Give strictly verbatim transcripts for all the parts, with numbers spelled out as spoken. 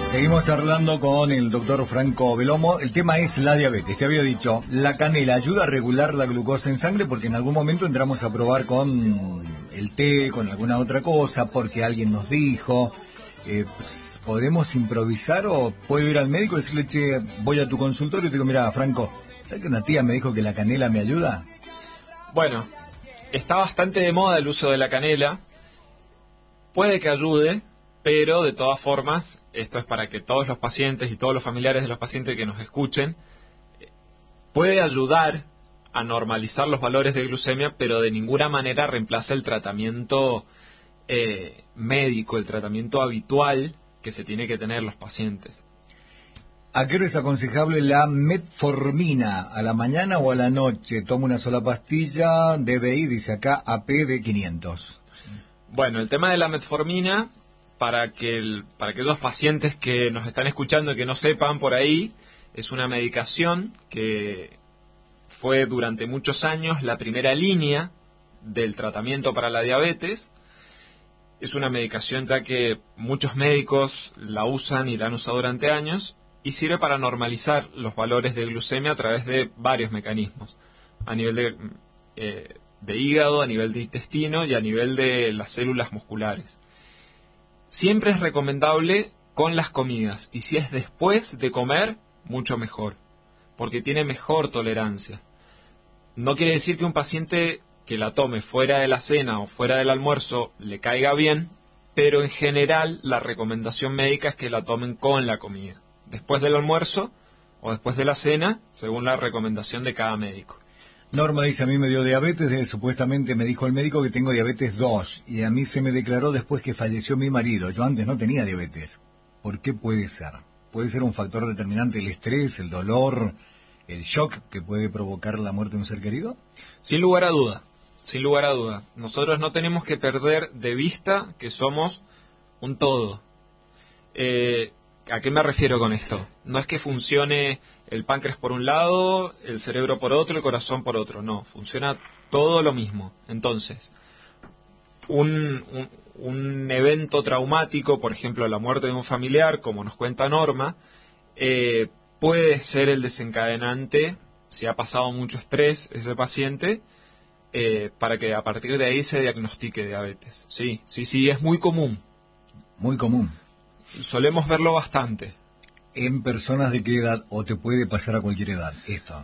Seguimos charlando con el doctor Franco Belomo. El tema es la diabetes. Te había dicho, la canela ayuda a regular la glucosa en sangre porque en algún momento entramos a probar con el té, con alguna otra cosa, porque alguien nos dijo. Eh, pues, ¿podemos improvisar o puedo ir al médico y decirle, che, voy a tu consultorio y te digo, mira, Franco, ¿sabes que una tía me dijo que la canela me ayuda? Bueno, está bastante de moda el uso de la canela. Puede que ayude, pero de todas formas, esto es para que todos los pacientes y todos los familiares de los pacientes que nos escuchen, puede ayudar a normalizar los valores de glucemia, pero de ninguna manera reemplaza el tratamiento eh, médico, el tratamiento habitual que se tiene que tener los pacientes. ¿A qué hora es aconsejable la metformina? ¿A la mañana o a la noche? Tomo una sola pastilla, D B I, dice acá, A P de quinientos. Bueno, el tema de la metformina, para que el, para aquellos pacientes que nos están escuchando y que no sepan por ahí, es una medicación que fue durante muchos años la primera línea del tratamiento para la diabetes. Es una medicación ya que muchos médicos la usan y la han usado durante años y sirve para normalizar los valores de glucemia a través de varios mecanismos, a nivel de, eh, de hígado, a nivel de intestino y a nivel de las células musculares. Siempre es recomendable con las comidas, y si es después de comer, mucho mejor, porque tiene mejor tolerancia. No quiere decir que un paciente que la tome fuera de la cena o fuera del almuerzo le caiga bien, pero en general la recomendación médica es que la tomen con la comida, después del almuerzo o después de la cena, según la recomendación de cada médico. Norma dice, a mí me dio diabetes, eh, supuestamente me dijo el médico que tengo diabetes dos, y a mí se me declaró después que falleció mi marido. Yo antes no tenía diabetes. ¿Por qué puede ser? ¿Puede ser un factor determinante el estrés, el dolor, el shock que puede provocar la muerte de un ser querido? Sin lugar a duda, sin lugar a duda. Nosotros no tenemos que perder de vista que somos un todo. Eh... ¿A qué me refiero con esto? No es que funcione el páncreas por un lado, el cerebro por otro, el corazón por otro. No, funciona todo lo mismo. Entonces, un, un, un evento traumático, por ejemplo, la muerte de un familiar, como nos cuenta Norma, eh, puede ser el desencadenante, si ha pasado mucho estrés ese paciente, eh, para que a partir de ahí se diagnostique diabetes. Sí, sí, sí, es muy común. Muy común. Solemos verlo bastante. ¿En personas de qué edad o te puede pasar a cualquier edad esto?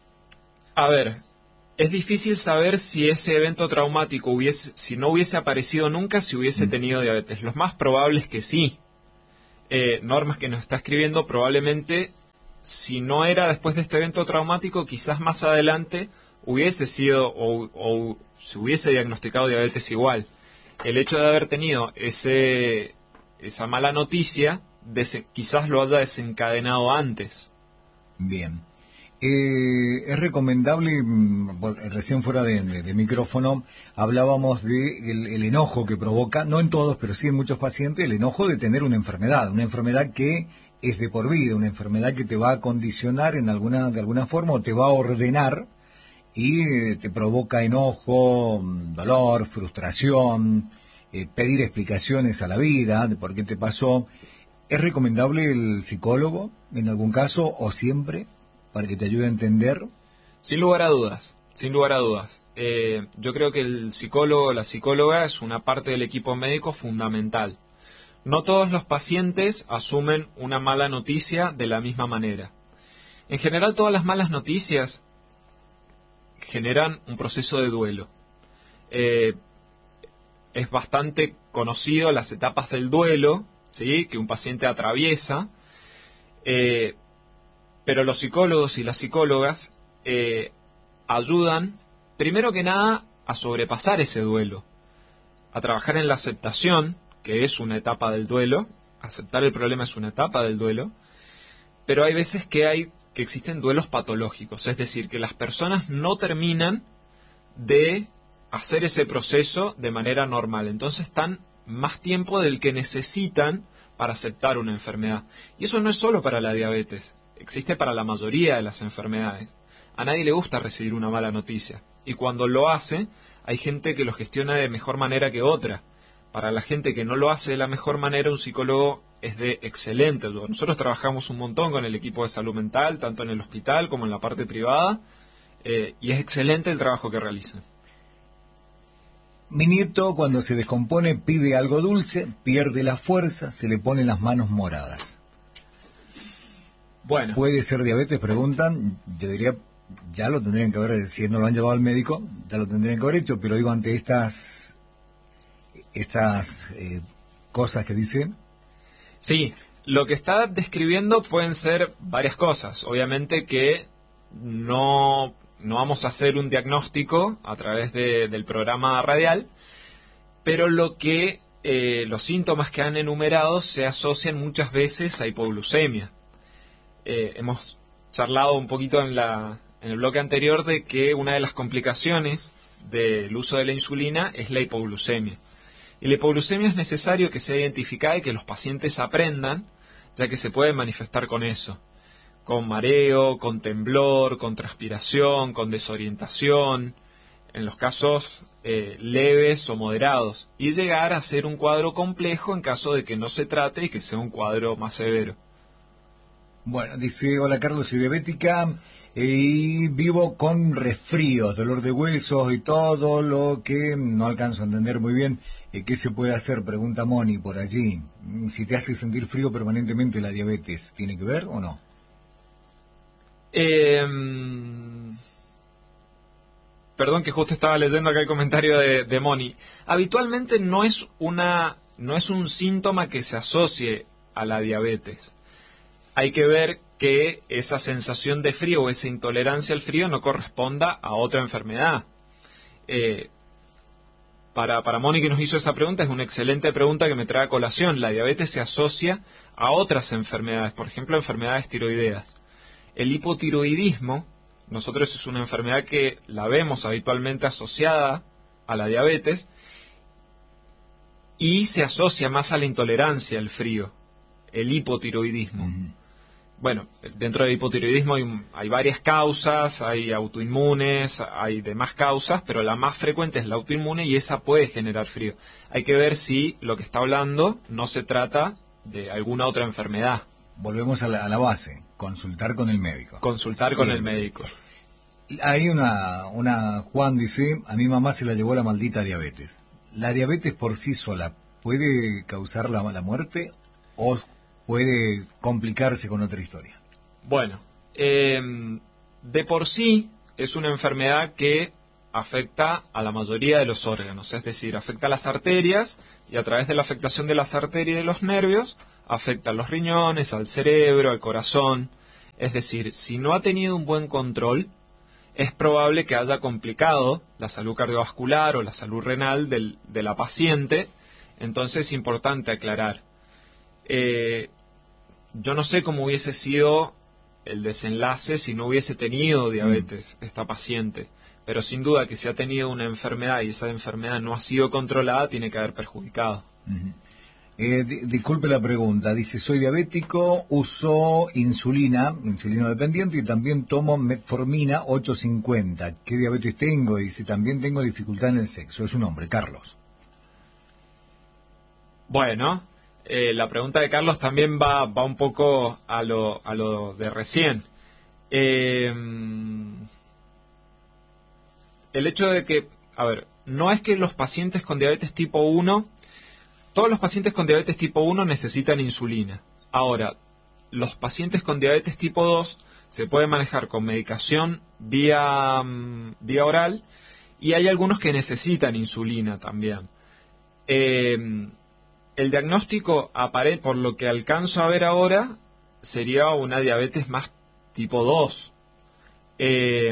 A ver, es difícil saber si ese evento traumático hubiese, si no hubiese aparecido nunca, si hubiese mm. tenido diabetes. Lo más probable es que sí. Eh, Normas que nos está escribiendo, probablemente, si no era después de este evento traumático, quizás más adelante hubiese sido o, o se hubiese diagnosticado diabetes igual. El hecho de haber tenido ese... esa mala noticia quizás lo haya desencadenado antes. Bien. Eh, es recomendable, recién fuera de, de, de micrófono, hablábamos de el, el enojo que provoca, no en todos, pero sí en muchos pacientes, el enojo de tener una enfermedad, una enfermedad que es de por vida, una enfermedad que te va a condicionar en alguna, de alguna forma o te va a ordenar y eh, te provoca enojo, dolor, frustración, Eh, pedir explicaciones a la vida de por qué te pasó. ¿Es recomendable el psicólogo en algún caso o siempre para que te ayude a entender? Sin lugar a dudas, sin lugar a dudas. Eh, yo creo que el psicólogo o la psicóloga es una parte del equipo médico fundamental. No todos los pacientes asumen una mala noticia de la misma manera. En general, todas las malas noticias generan un proceso de duelo. Eh, Es bastante conocido las etapas del duelo, ¿sí?, que un paciente atraviesa, eh, pero los psicólogos y las psicólogas eh, ayudan, primero que nada, a sobrepasar ese duelo, a trabajar en la aceptación, que es una etapa del duelo. Aceptar el problema es una etapa del duelo, pero hay veces que hay que existen duelos patológicos, es decir, que las personas no terminan de hacer ese proceso de manera normal. Entonces están más tiempo del que necesitan para aceptar una enfermedad. Y eso no es solo para la diabetes, existe para la mayoría de las enfermedades. A nadie le gusta recibir una mala noticia. Y cuando lo hace, hay gente que lo gestiona de mejor manera que otra. Para la gente que no lo hace de la mejor manera, un psicólogo es de excelente ayuda. Nosotros trabajamos un montón con el equipo de salud mental, tanto en el hospital como en la parte privada, eh, y es excelente el trabajo que realizan. Mi nieto, cuando se descompone, pide algo dulce, pierde la fuerza, se le ponen las manos moradas. Bueno. ¿Puede ser diabetes? Preguntan. Yo diría, ya lo tendrían que haber, si no lo han llevado al médico, ya lo tendrían que haber hecho, pero digo, ante estas, estas eh, cosas que dice. Sí, lo que está describiendo pueden ser varias cosas. Obviamente que no... No vamos a hacer un diagnóstico a través de, del programa radial, pero lo que eh, los síntomas que han enumerado se asocian muchas veces a hipoglucemia. Eh, hemos charlado un poquito en, la, en el bloque anterior de que una de las complicaciones del uso de la insulina es la hipoglucemia. Y la hipoglucemia es necesario que sea identificada y que los pacientes aprendan, ya que se puede manifestar con eso. Con mareo, con temblor, con transpiración, con desorientación, en los casos eh, leves o moderados, y llegar a ser un cuadro complejo en caso de que no se trate y que sea un cuadro más severo. Bueno, dice, hola Carlos, soy diabética y vivo con resfríos, dolor de huesos y todo lo que no alcanzo a entender muy bien. Eh, ¿Qué se puede hacer? Pregunta Moni por allí. Si te hace sentir frío permanentemente la diabetes, ¿tiene que ver o no? Eh, perdón que justo estaba leyendo acá el comentario de, de Moni. Habitualmente no es una, no es un síntoma que se asocie a la diabetes. Hay que ver que esa sensación de frío o esa intolerancia al frío no corresponda a otra enfermedad. Eh, para, para Moni, que nos hizo esa pregunta, es una excelente pregunta que me trae a colación. La diabetes se asocia a otras enfermedades, por ejemplo, enfermedades tiroideas. El hipotiroidismo, nosotros es una enfermedad que la vemos habitualmente asociada a la diabetes y se asocia más a la intolerancia al frío, el hipotiroidismo. Uh-huh. Bueno, dentro del hipotiroidismo hay, hay varias causas, hay autoinmunes, hay demás causas, pero la más frecuente es la autoinmune y esa puede generar frío. Hay que ver si lo que está hablando no se trata de alguna otra enfermedad. Volvemos a la, a la base, consultar con el médico. Consultar Siempre. con el médico. Hay una, una, Juan dice, a mi mamá se la llevó la maldita diabetes. ¿La diabetes por sí sola puede causar la, la muerte o puede complicarse con otra historia? Bueno, eh, de por sí es una enfermedad que afecta a la mayoría de los órganos, es decir, afecta a las arterias y a través de la afectación de las arterias y de los nervios afecta a los riñones, al cerebro, al corazón. Es decir, si no ha tenido un buen control, es probable que haya complicado la salud cardiovascular o la salud renal del, de la paciente. Entonces es importante aclarar. Eh, yo no sé cómo hubiese sido el desenlace si no hubiese tenido diabetes mm. esta paciente, pero sin duda que si ha tenido una enfermedad y esa enfermedad no ha sido controlada, tiene que haber perjudicado. Uh-huh. Eh, di- disculpe la pregunta, dice, soy diabético, uso insulina, insulino dependiente y también tomo metformina ochocientos cincuenta. ¿Qué diabetes tengo? Y si también tengo dificultad en el sexo. Es un hombre, Carlos. Bueno, eh, la pregunta de Carlos también va, va un poco a lo, a lo de recién. Eh, el hecho de que, a ver, no es que los pacientes con diabetes tipo uno... Todos los pacientes con diabetes tipo uno necesitan insulina. Ahora, los pacientes con diabetes tipo dos se pueden manejar con medicación vía, vía oral y hay algunos que necesitan insulina también. Eh, el diagnóstico, apare- por lo que alcanzo a ver ahora, sería una diabetes más tipo dos. Eh,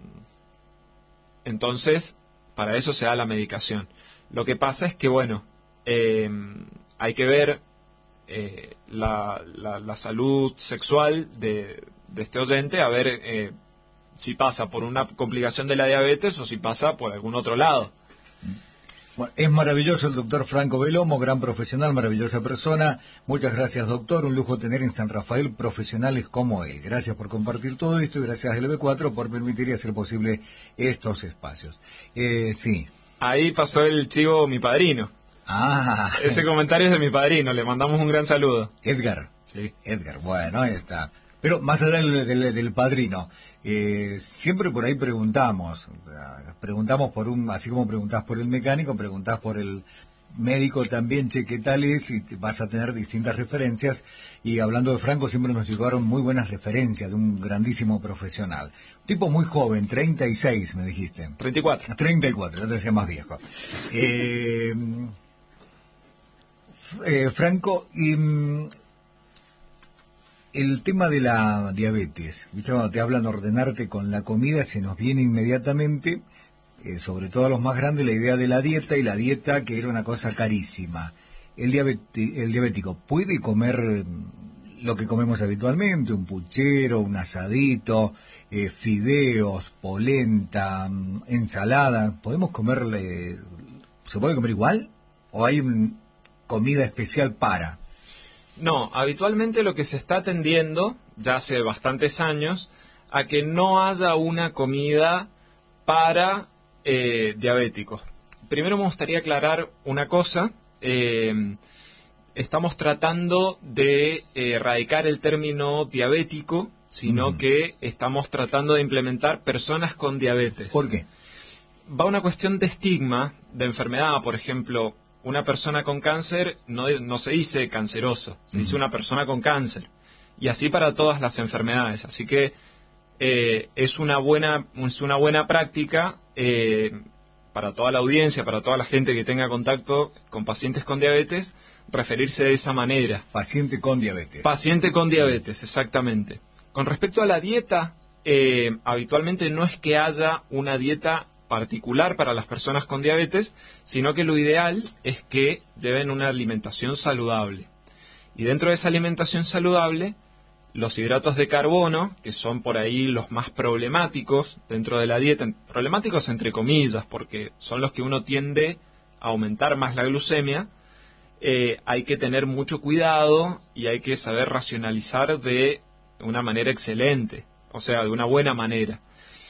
entonces, para eso se da la medicación. Lo que pasa es que, bueno, Eh, hay que ver eh, la, la, la salud sexual de, de este oyente, a ver eh, si pasa por una complicación de la diabetes o si pasa por algún otro lado. Bueno, es maravilloso el doctor Franco Belomo, gran profesional, maravillosa persona. Muchas gracias, doctor. Un lujo tener en San Rafael profesionales como él. Gracias por compartir todo esto y gracias a L B cuatro por permitir y hacer posible estos espacios. Eh, sí. Ahí pasó el chivo mi padrino. Ah. Ese comentario es de mi padrino, le mandamos un gran saludo. Edgar. Sí. Edgar, bueno, ahí está. Pero más allá del, del, del padrino, eh, siempre por ahí preguntamos, preguntamos por un, así como preguntás por el mecánico, preguntás por el médico también, che, ¿qué tal es? Y vas a tener distintas referencias. Y hablando de Franco, siempre nos llegaron muy buenas referencias de un grandísimo profesional. Un tipo muy joven, treinta y seis, me dijiste. treinta y cuatro. treinta y cuatro, ya te decía más viejo. Eh, eh, Franco, y... el tema de la diabetes, ¿viste? Cuando te hablan de ordenarte con la comida, se nos viene inmediatamente, eh, sobre todo a los más grandes, la idea de la dieta, y la dieta que era una cosa carísima. El, diabeti- el diabético puede comer eh, lo que comemos habitualmente, un puchero, un asadito, eh, fideos, polenta, mm, ensalada. ¿Podemos comerle, se puede comer igual? ¿O hay una comida especial para? No, habitualmente lo que se está atendiendo, ya hace bastantes años, a que no haya una comida para eh, diabéticos. Primero me gustaría aclarar una cosa. Eh, estamos tratando de eh, erradicar el término diabético, sino mm. que estamos tratando de implementar personas con diabetes. ¿Por qué? Va una cuestión de estigma, de enfermedad, por ejemplo. Una persona con cáncer no, no se dice canceroso, se dice una persona con cáncer. Y así para todas las enfermedades. Así que eh, es, una buena, es una buena práctica eh, para toda la audiencia, para toda la gente que tenga contacto con pacientes con diabetes, referirse de esa manera. Paciente con diabetes. Paciente con diabetes, exactamente. Con respecto a la dieta, eh, habitualmente no es que haya una dieta particular para las personas con diabetes, sino que lo ideal es que lleven una alimentación saludable. Y dentro de esa alimentación saludable, los hidratos de carbono, que son por ahí los más problemáticos dentro de la dieta, problemáticos entre comillas, porque son los que uno tiende a aumentar más la glucemia, eh, hay que tener mucho cuidado y hay que saber racionalizar de una manera excelente, o sea, de una buena manera.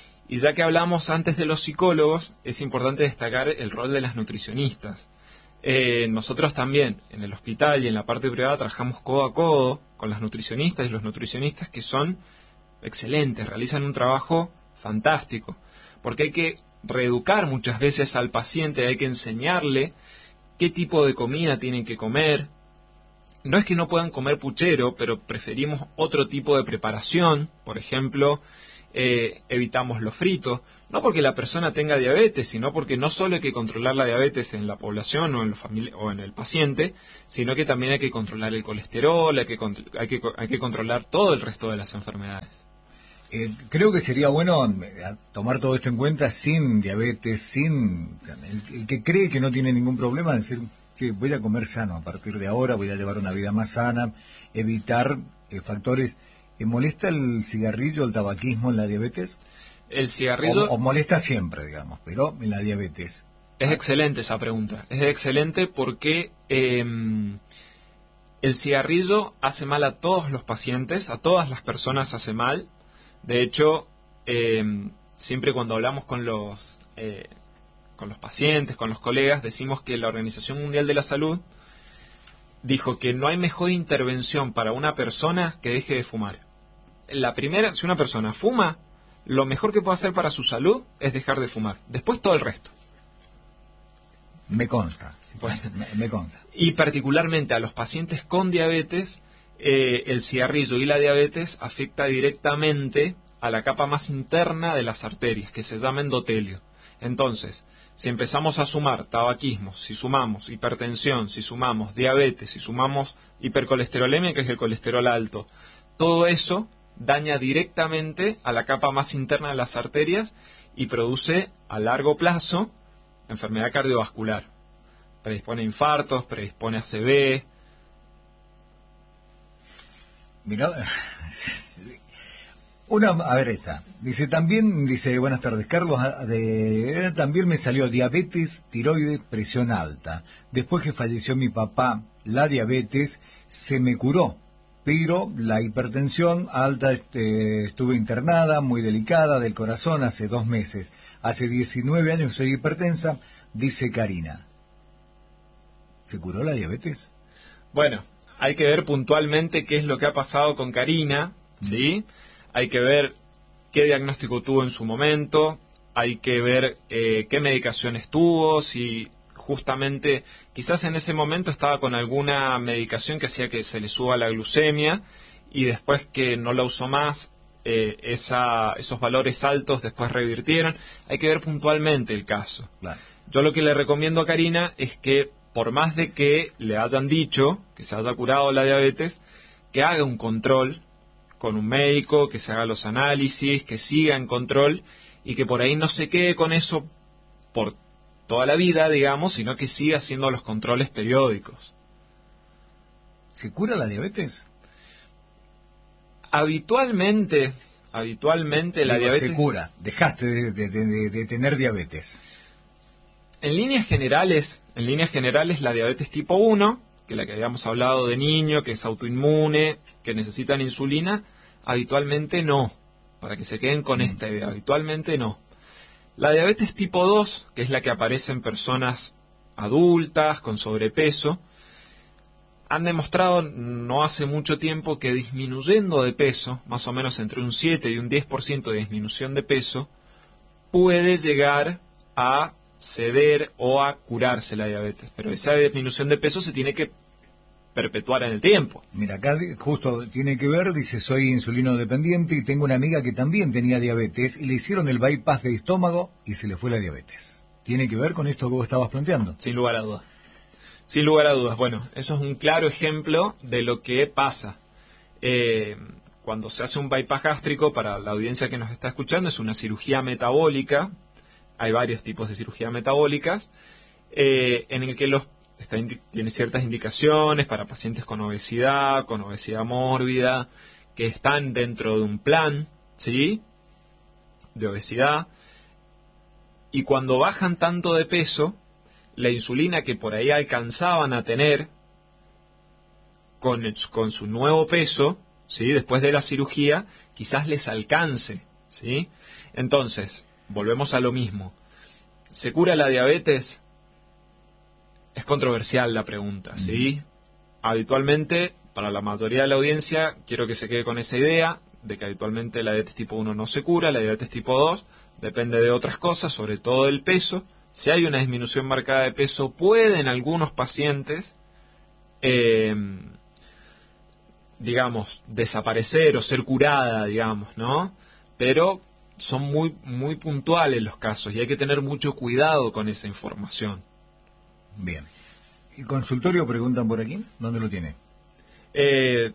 Y ya que hablamos antes de los psicólogos, es importante destacar el rol de las nutricionistas. Eh, nosotros también, en el hospital y en la parte privada, trabajamos codo a codo con las nutricionistas y los nutricionistas que son excelentes, realizan un trabajo fantástico. Porque hay que reeducar muchas veces al paciente, hay que enseñarle qué tipo de comida tienen que comer. No es que no puedan comer puchero, pero preferimos otro tipo de preparación, por ejemplo... Eh, evitamos lo frito, no porque la persona tenga diabetes, sino porque no solo hay que controlar la diabetes en la población o en, los famili- o en el paciente, sino que también hay que controlar el colesterol, hay que, hay que, hay que controlar todo el resto de las enfermedades. Eh, creo que sería bueno eh, tomar todo esto en cuenta sin diabetes, sin el, el que cree que no tiene ningún problema, decir, sí, voy a comer sano a partir de ahora, voy a llevar una vida más sana, evitar eh, factores. ¿Eh, ¿Molesta el cigarrillo, el tabaquismo en la diabetes? El cigarrillo... O, o molesta siempre, digamos, pero en la diabetes. Es excelente esa pregunta. Es excelente porque eh, el cigarrillo hace mal a todos los pacientes, a todas las personas hace mal. De hecho, eh, siempre cuando hablamos con los, eh, con los pacientes, con los colegas, decimos que la Organización Mundial de la Salud dijo que no hay mejor intervención para una persona que deje de fumar. La primera, si una persona fuma, lo mejor que puede hacer para su salud es dejar de fumar. Después todo el resto. Me consta. Bueno, me, me consta. Y particularmente a los pacientes con diabetes, eh, el cigarrillo y la diabetes afecta directamente a la capa más interna de las arterias, que se llama endotelio. Entonces, si empezamos a sumar tabaquismo, si sumamos hipertensión, si sumamos diabetes, si sumamos hipercolesterolemia, que es el colesterol alto, todo eso daña directamente a la capa más interna de las arterias y produce a largo plazo enfermedad cardiovascular. Predispone a infartos, predispone a C V. Mira, una, a ver esta, dice también, dice, buenas tardes Carlos, de, también me salió diabetes, tiroides, presión alta. Después que falleció mi papá, la diabetes se me curó, pero la hipertensión alta, este, estuve internada, muy delicada, del corazón hace dos meses. Hace diecinueve años soy hipertensa, dice Karina. ¿Se curó la diabetes? Bueno, hay que ver puntualmente qué es lo que ha pasado con Karina, ¿sí? Hay que ver qué diagnóstico tuvo en su momento, hay que ver eh, qué medicaciones tuvo, si justamente quizás en ese momento estaba con alguna medicación que hacía que se le suba la glucemia y después que no la usó más, eh, esa, esos valores altos después revirtieron. Hay que ver puntualmente el caso. Claro. Yo lo que le recomiendo a Karina es que, por más de que le hayan dicho que se haya curado la diabetes, que haga un control con un médico, que se haga los análisis, que siga en control y que por ahí no se quede con eso por toda la vida, digamos, sino que siga haciendo los controles periódicos. ¿Se cura la diabetes? Habitualmente, habitualmente la Digo, diabetes... se cura, dejaste de, de, de, de tener diabetes. En líneas generales, en líneas generales la diabetes tipo uno, que es la que habíamos hablado de niño, que es autoinmune, que necesitan insulina, habitualmente no. Para que se queden con esta idea, habitualmente no. La diabetes tipo dos, que es la que aparece en personas adultas, con sobrepeso, han demostrado no hace mucho tiempo que disminuyendo de peso, más o menos entre un siete y un diez por ciento de disminución de peso, puede llegar a ceder o a curarse la diabetes. Pero esa disminución de peso se tiene que perpetuar en el tiempo. Mira, acá justo tiene que ver, dice, soy insulino dependiente y tengo una amiga que también tenía diabetes y le hicieron el bypass de estómago y se le fue la diabetes. ¿Tiene que ver con esto que vos estabas planteando? Sin lugar a dudas. Sin lugar a dudas. Bueno, eso es un claro ejemplo de lo que pasa. Eh, cuando se hace un bypass gástrico, para la audiencia que nos está escuchando, es una cirugía metabólica. Hay varios tipos de cirugía metabólicas, eh, en el que los está, tiene ciertas indicaciones para pacientes con obesidad, con obesidad mórbida, que están dentro de un plan, ¿sí?, de obesidad. Y cuando bajan tanto de peso, la insulina que por ahí alcanzaban a tener con, con su nuevo peso, ¿sí?, después de la cirugía, quizás les alcance, ¿sí? Entonces, volvemos a lo mismo. ¿Se cura la diabetes? Es controversial la pregunta, ¿sí? Habitualmente, para la mayoría de la audiencia, quiero que se quede con esa idea de que habitualmente la diabetes tipo uno no se cura, la diabetes tipo dos depende de otras cosas, sobre todo del peso. Si hay una disminución marcada de peso, puede en algunos pacientes, eh, digamos, desaparecer o ser curada, digamos, ¿no? Pero son muy, muy puntuales los casos y hay que tener mucho cuidado con esa información. Bien. ¿Y consultorio preguntan por aquí? ¿Dónde lo tiene? Eh,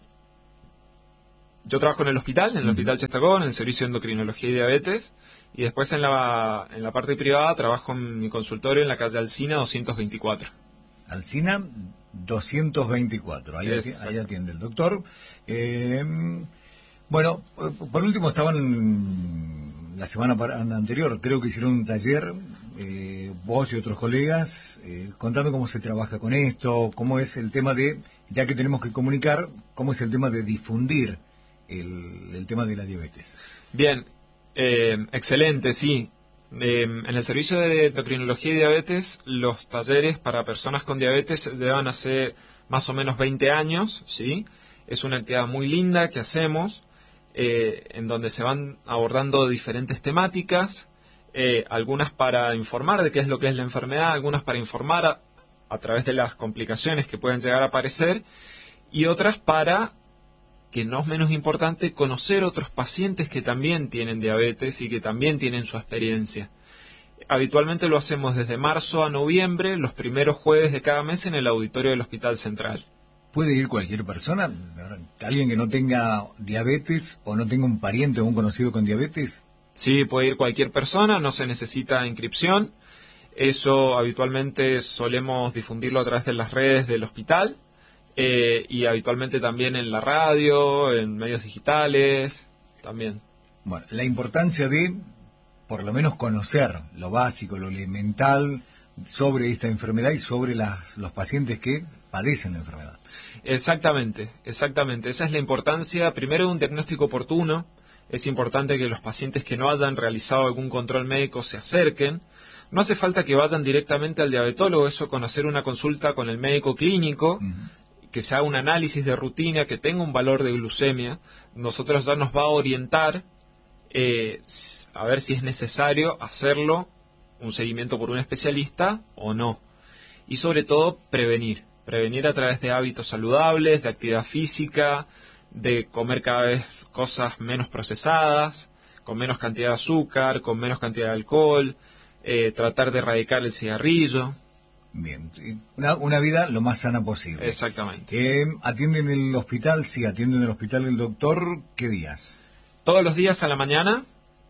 yo trabajo en el hospital, en el uh-huh. Hospital Chestacón, en el servicio de endocrinología y diabetes, y después en la, en la parte privada trabajo en mi consultorio en la calle Alsina doscientos veinticuatro. Alsina doscientos veinticuatro, ahí, ati ahí atiende el doctor. Eh, bueno, por último estaban... La semana anterior creo que hicieron un taller, eh, vos y otros colegas. Eh, contame cómo se trabaja con esto, cómo es el tema de, ya que tenemos que comunicar, cómo es el tema de difundir el, el tema de la diabetes. Bien, eh, excelente, sí. Eh, en el servicio de endocrinología y diabetes, los talleres para personas con diabetes llevan hace más o menos veinte años, ¿sí? Es una actividad muy linda que hacemos. Eh, en donde se van abordando diferentes temáticas, eh, algunas para informar de qué es lo que es la enfermedad, algunas para informar a, a través de las complicaciones que pueden llegar a aparecer, y otras para, que no es menos importante, conocer otros pacientes que también tienen diabetes y que también tienen su experiencia. Habitualmente lo hacemos desde marzo a noviembre, los primeros jueves de cada mes en el auditorio del Hospital Central. ¿Puede ir cualquier persona? ¿Alguien que no tenga diabetes o no tenga un pariente o un conocido con diabetes? Sí, puede ir cualquier persona, no se necesita inscripción. Eso habitualmente solemos difundirlo a través de las redes del hospital eh, y habitualmente también en la radio, en medios digitales, también. Bueno, la importancia de, por lo menos, conocer lo básico, lo elemental sobre esta enfermedad y sobre las, los pacientes que padecen la enfermedad. Exactamente, exactamente. Esa es la importancia, primero, de un diagnóstico oportuno. Es importante que los pacientes que no hayan realizado algún control médico se acerquen. No hace falta que vayan directamente al diabetólogo, eso con hacer una consulta con el médico clínico, uh-huh. que se haga un análisis de rutina, que tenga un valor de glucemia, nosotros ya nos va a orientar eh, a ver si es necesario hacerlo, un seguimiento por un especialista o no. Y sobre todo prevenir, prevenir a través de hábitos saludables, de actividad física, de comer cada vez cosas menos procesadas, con menos cantidad de azúcar, con menos cantidad de alcohol, eh, tratar de erradicar el cigarrillo. Bien, una, una vida lo más sana posible. Exactamente. Eh, ¿Atienden en el hospital? Sí, atienden en el hospital el doctor. ¿Qué días? Todos los días a la mañana.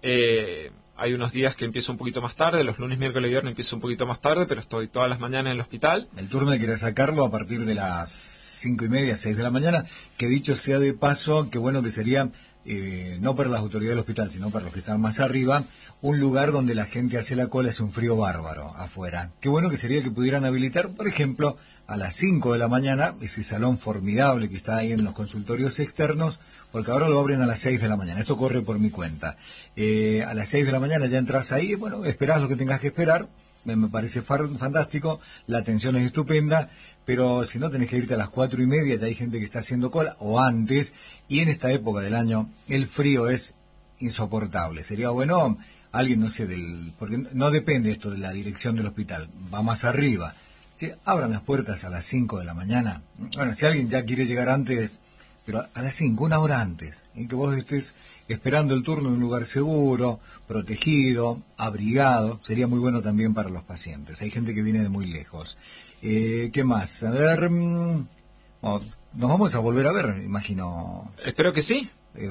Eh, hay unos días que empiezo un poquito más tarde, los lunes, miércoles y viernes empiezo un poquito más tarde, pero estoy todas las mañanas en el hospital. El turno de querer sacarlo a partir de las cinco y media, seis de la mañana, que dicho sea de paso, que bueno que sería... Eh, no para las autoridades del hospital, sino para los que están más arriba, un lugar donde la gente hace la cola, es un frío bárbaro afuera. Qué bueno que sería que pudieran habilitar, por ejemplo, a las cinco de la mañana, ese salón formidable que está ahí en los consultorios externos, porque ahora lo abren a las seis de la mañana, esto corre por mi cuenta. Eh, a las seis de la mañana ya entras ahí, bueno, esperás lo que tengas que esperar, me, me parece fantástico, la atención es estupenda, pero si no tenés que irte a las cuatro y media, ya hay gente que está haciendo cola, o antes, y en esta época del año el frío es insoportable. Sería bueno, alguien, no sé, del porque no depende esto de la dirección del hospital, va más arriba. ¿Sí? Abran las puertas a las cinco de la mañana. Bueno, si alguien ya quiere llegar antes, pero a las cinco, una hora antes, y que vos estés esperando el turno en un lugar seguro, protegido, abrigado, sería muy bueno también para los pacientes. Hay gente que viene de muy lejos. Eh, ¿Qué más? A ver, mmm, oh, nos vamos a volver a ver, imagino. Espero que sí. Eh,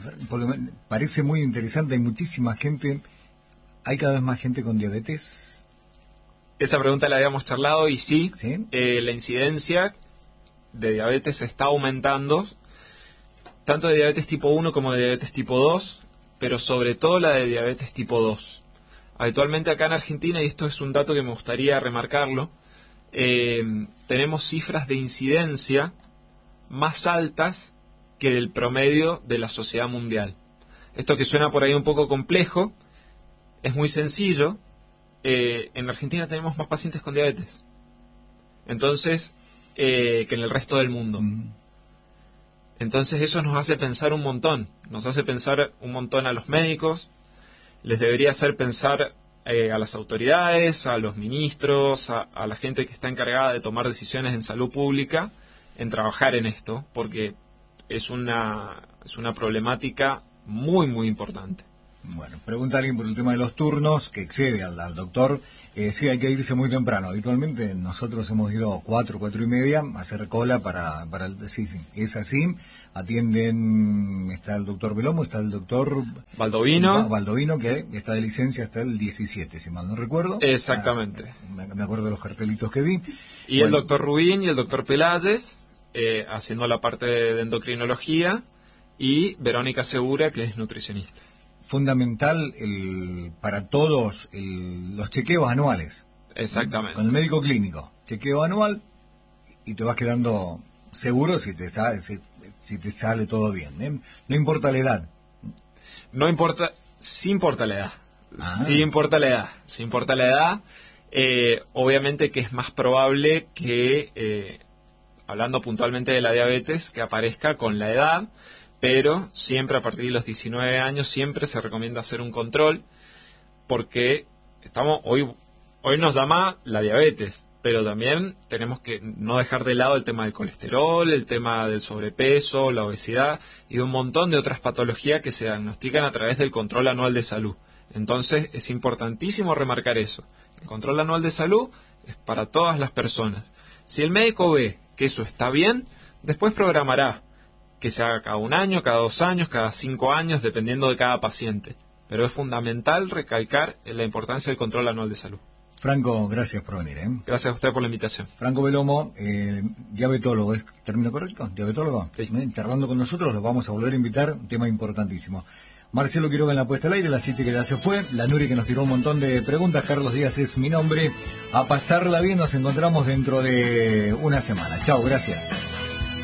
parece muy interesante, hay muchísima gente, hay cada vez más gente con diabetes. Esa pregunta la habíamos charlado y sí, ¿Sí? Eh, la incidencia de diabetes está aumentando, tanto de diabetes tipo uno como de diabetes tipo dos, pero sobre todo la de diabetes tipo dos. Habitualmente acá en Argentina, y esto es un dato que me gustaría remarcarlo, eh, tenemos cifras de incidencia más altas que del promedio de la sociedad mundial. Esto que suena por ahí un poco complejo, es muy sencillo. Eh, en Argentina tenemos más pacientes con diabetes, entonces, eh, que en el resto del mundo. Mm. Entonces eso nos hace pensar un montón, nos hace pensar un montón a los médicos, les debería hacer pensar eh, a las autoridades, a los ministros, a, a la gente que está encargada de tomar decisiones en salud pública, en trabajar en esto, porque es una, es una problemática muy, muy importante. Bueno, pregunta alguien por el tema de los turnos, que excede al, al doctor. Eh, sí, hay que irse muy temprano. Habitualmente nosotros hemos ido cuatro, cuatro y media a hacer cola para, para el... Sí, sí, es así. Atienden, está el doctor Belomo, está el doctor... Baldovino. Baldovino, que está de licencia hasta el diecisiete, si mal no recuerdo. Exactamente. Ah, me, me acuerdo de los cartelitos que vi. Y bueno, el doctor Rubín y el doctor Pelayes, eh, haciendo la parte de endocrinología, y Verónica Segura, que es nutricionista. Fundamental el, para todos el, los chequeos anuales. Exactamente. Con el médico clínico. Chequeo anual y te vas quedando seguro si te sale, si, si te sale todo bien. ¿eh? No importa la edad. No importa, sí importa la edad. Ah. Sí importa la edad. Sí importa la edad. Eh, obviamente que es más probable que, eh, hablando puntualmente de la diabetes, que aparezca con la edad. Pero siempre a partir de los diecinueve años siempre se recomienda hacer un control, porque estamos hoy hoy nos llama la diabetes, pero también tenemos que no dejar de lado el tema del colesterol, el tema del sobrepeso, la obesidad y un montón de otras patologías que se diagnostican a través del control anual de salud. Entonces es importantísimo remarcar eso. El control anual de salud es para todas las personas. Si el médico ve que eso está bien, después programará que se haga cada un año, cada dos años, cada cinco años, dependiendo de cada paciente. Pero es fundamental recalcar la importancia del control anual de salud. Franco, gracias por venir. ¿eh? Gracias a usted por la invitación. Franco Belomo, eh, diabetólogo, ¿es término correcto? ¿Diabetólogo? Sí. ¿Eh? Charlando con nosotros, los vamos a volver a invitar, un tema importantísimo. Marcelo Quiroga en la puesta al aire, la Siche que ya se fue, la Nuri que nos tiró un montón de preguntas, Carlos Díaz es mi nombre. A pasarla bien, nos encontramos dentro de una semana. Chao, gracias.